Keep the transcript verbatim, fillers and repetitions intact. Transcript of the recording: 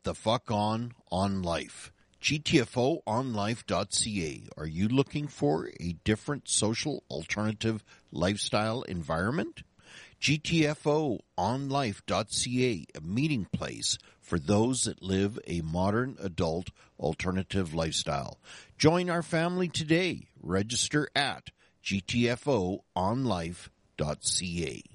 the fuck on on life. G T F O on life dot C A. Are you looking for a different social alternative lifestyle environment? G T F O on life dot C A, a meeting place for those that live a modern adult alternative lifestyle. Join our family today. Register at G T F O on life dot C A.